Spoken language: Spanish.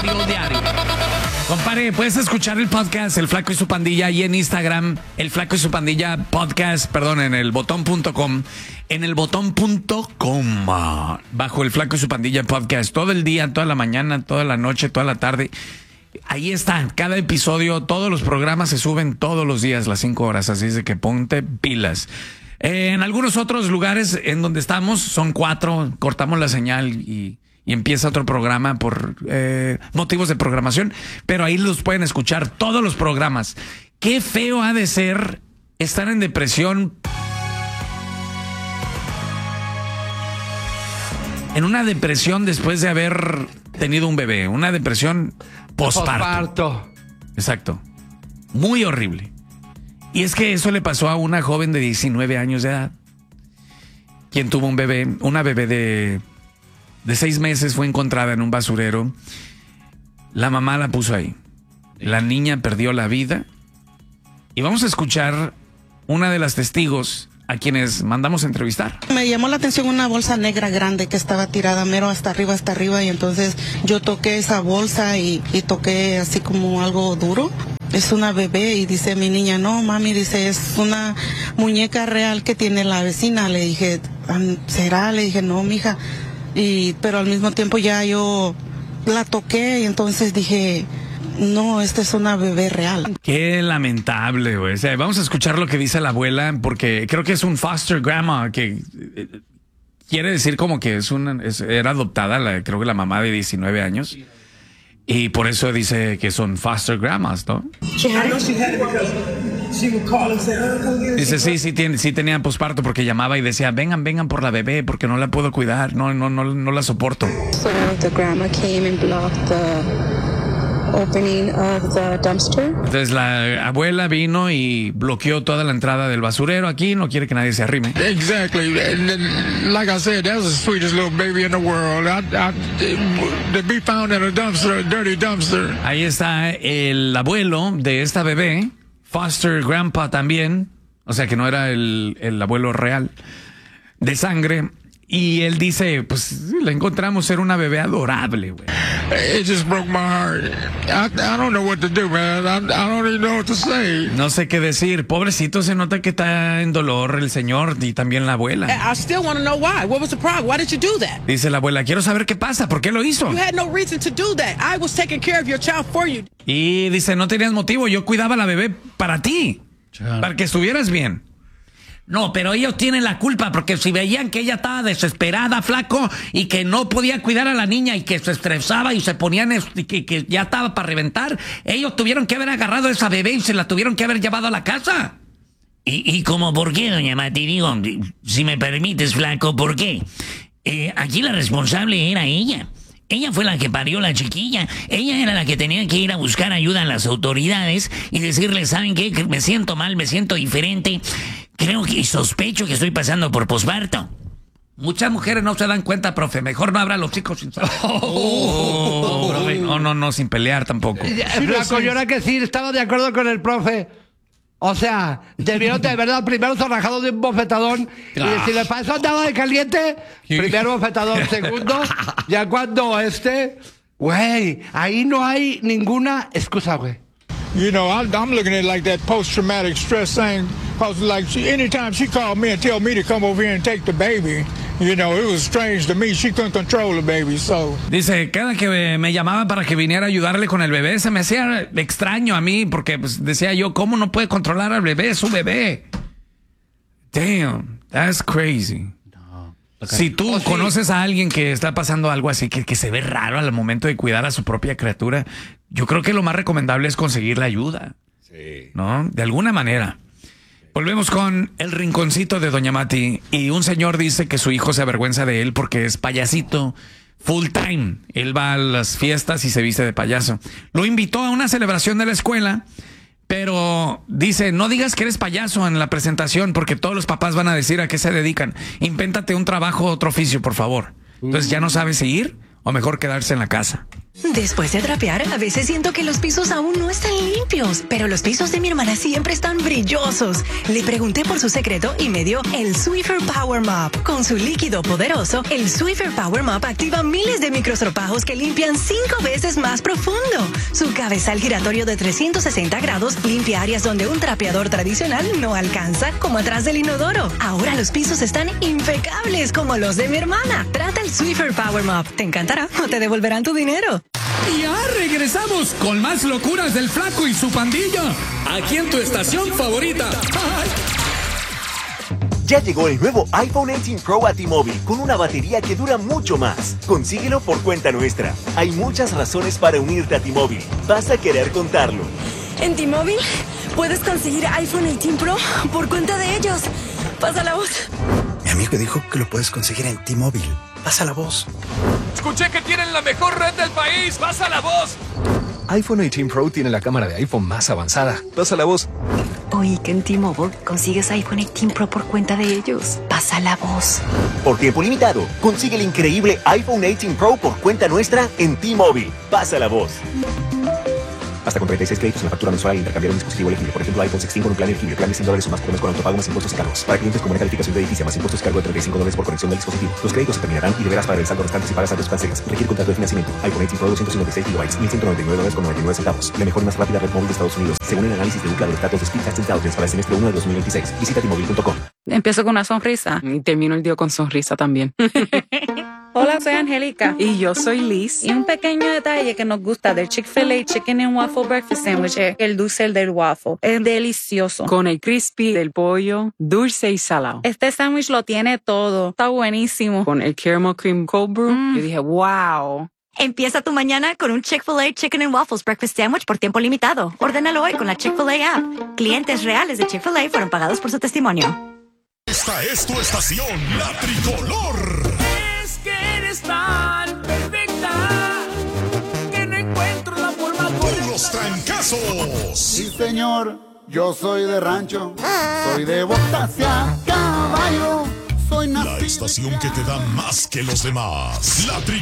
diario. Compadre, puedes escuchar el podcast El Flaco y su Pandilla y en Instagram, El Flaco y su Pandilla podcast, perdón, en el botón.com, en el botón.com, bajo El Flaco y su Pandilla podcast, todo el día, toda la mañana, toda la noche, toda la tarde. Ahí está, cada episodio, todos los programas se suben todos los días, las 5 horas, así es de que ponte pilas. En algunos otros lugares en donde estamos, son 4, cortamos la señal y empieza otro programa por motivos de programación, pero ahí los pueden escuchar todos los programas. Qué feo ha de ser estar en depresión, en una depresión después de haber tenido un bebé, una depresión posparto. Exacto, muy horrible. Y es que eso le pasó a una joven de 19 años de edad, quien tuvo un bebé, una bebé de 6 meses, fue encontrada en un basurero. La mamá la puso ahí. La niña perdió la vida. Y vamos a escuchar una de las testigos a quienes mandamos a entrevistar. Me llamó la atención una bolsa negra grande que estaba tirada mero hasta arriba, y entonces yo toqué esa bolsa y toqué así como algo duro. Es una bebé y dice mi niña, no mami, dice, es una muñeca real que tiene la vecina. Le dije, ¿será? Le dije, no mija. Pero al mismo tiempo ya yo la toqué y entonces dije, no, esta es una bebé real. Qué lamentable, güey. O sea, vamos a escuchar lo que dice la abuela, porque creo que es un foster grandma, que quiere decir como que era adoptada, creo que la mamá de 19 años. Y por eso dice que son foster grandmas, ¿no? Dice, sí tenía posparto, porque llamaba y decía, vengan por la bebé, porque no la puedo cuidar, no la soporto. So the grandma came and blocked the opening of the dumpster. Entonces la abuela vino y bloqueó toda la entrada del basurero. Aquí no quiere que nadie se arrime. Exactly. And like I said, that was the sweetest little baby in the world. To be found in a dumpster, a dirty dumpster. Ahí está el abuelo de esta bebé, foster grandpa también, o sea que no era el abuelo real, de sangre. Y él dice, pues la encontramos, era una bebé adorable, güey. It just broke my heart. I don't know what to do, man. I don't even know what to say. No sé qué decir. Pobrecito, se nota que está en dolor el señor y también la abuela. I still want to know why. What was the problem? Why did you do that? Dice la abuela, quiero saber qué pasa, ¿por qué lo hizo? You had no reason to do that. I was taking care of your child for you. Y dice, no tenías motivo, yo cuidaba a la bebé para ti, para que estuvieras bien. No, pero ellos tienen la culpa, porque si veían que ella estaba desesperada, flaco, y que no podía cuidar a la niña y que se estresaba y se ponían, que ya estaba para reventar, ellos tuvieron que haber agarrado a esa bebé y se la tuvieron que haber llevado a la casa. ¿Y cómo por qué, doña Mati? Digo, si me permites, flaco, ¿por qué? Aquí la responsable era ella. Ella fue la que parió la chiquilla. Ella era la que tenía que ir a buscar ayuda a las autoridades y decirles, ¿saben qué? Que me siento mal, me siento diferente. Creo que sospecho que estoy pasando por posparto. Muchas mujeres no se dan cuenta, profe. Mejor no abra los hijos sin saber. Profe, no, sin pelear tampoco. Flaco, yo era que sí, estaba de acuerdo con el profe. O sea, debieron de verdad primero zarrajado de un bofetadón. Y si le pasó andaba de caliente, primero bofetadón, segundo, ya cuando güey, ahí no hay ninguna excusa, güey. You know, I'm looking at it like that post-traumatic stress thing. Because like anytime she called me and tell me to come over here and take the baby, you know, it was strange to me. She couldn't control the baby, so. Dice, cada que me llamaba para que viniera a ayudarle con el bebé, se me hacía extraño a mí, porque pues, decía yo, ¿cómo no puede controlar al bebé? Es su bebé. Damn, that's crazy. Si tú conoces a alguien que está pasando algo así, que se ve raro al momento de cuidar a su propia criatura, yo creo que lo más recomendable es conseguir la ayuda. Sí. ¿No? De alguna manera. Volvemos con el rinconcito de doña Mati. Y un señor dice que su hijo se avergüenza de él porque es payasito full time. Él va a las fiestas y se viste de payaso. Lo invitó a una celebración de la escuela, pero dice, no digas que eres payaso en la presentación porque todos los papás van a decir a qué se dedican. Invéntate un trabajo, otro oficio, por favor. Entonces ya no sabe si ir o mejor quedarse en la casa. Después de trapear, a veces siento que los pisos aún no están limpios, pero los pisos de mi hermana siempre están brillosos. Le pregunté por su secreto y me dio el Swiffer Power Mop. Con su líquido poderoso, el Swiffer Power Mop activa miles de microstropajos que limpian 5 veces más profundo. Su cabezal giratorio de 360 grados limpia áreas donde un trapeador tradicional no alcanza, como atrás del inodoro. Ahora los pisos están impecables como los de mi hermana. Trata el Swiffer Power Mop. Te encantará o te devolverán tu dinero. Y ya regresamos con más locuras del Flaco y su pandilla. Aquí en tu estación favorita. ¡Ay! Ya llegó el nuevo iPhone 18 Pro a T-Mobile con una batería que dura mucho más. Consíguelo por cuenta nuestra. Hay muchas razones para unirte a T-Mobile. Vas a querer contarlo. En T-Mobile puedes conseguir iPhone 18 Pro por cuenta de ellos. Pasa la voz. Mi amigo dijo que lo puedes conseguir en T-Mobile. Pasa la voz. Escuché que tienen la mejor red del país. Pasa la voz. iPhone 18 Pro tiene la cámara de iPhone más avanzada. Pasa la voz. Oí que en T-Mobile consigues iPhone 18 Pro por cuenta de ellos. Pasa la voz. Por tiempo limitado, consigue el increíble iPhone 18 Pro por cuenta nuestra en T-Mobile. Pasa la voz. Hasta con 36 créditos en la factura mensual al intercambiar un dispositivo elegible. Por ejemplo, iPhone 16 con un plan elegible. Plan de $100 o más por mes con autopago más impuestos y cargos. Para clientes con buena calificación de edificio más impuestos y cargo de $35 por conexión del dispositivo. Los créditos se terminarán y deberás pagar el saldo restante si pagas antes cancelas. Requiere contrato de financiamiento. iPhone 18 Pro 256 GB, $1.199,99. La mejor y más rápida red móvil de Estados Unidos, según el análisis de UCLA de los datos de Speedtest Intelligence para el semestre 1 de 2026. Visita T-Mobile.com. Empiezo con una sonrisa y termino el día con sonrisa también. Hola, soy Angélica. Y yo soy Liz. Y un pequeño detalle que nos gusta del Chick-fil-A Chicken and Waffle Breakfast Sandwich es el dulce del waffle. Es delicioso. Con el crispy del pollo, dulce y salado. Este sándwich lo tiene todo. Está buenísimo. Con el caramel cream cold brew, yo dije, wow. Empieza tu mañana con un Chick-fil-A Chicken and Waffles Breakfast Sandwich por tiempo limitado. Ordénalo hoy con la Chick-fil-A app. Clientes reales de Chick-fil-A fueron pagados por su testimonio. Esta es tu estación, La Tricolor. Es que eres tan perfecta que no encuentro la forma correcta. Por los trancazos. Sí, señor, yo soy de rancho, soy de botas y a caballo, soy nacido. La estación que te da más que los demás. La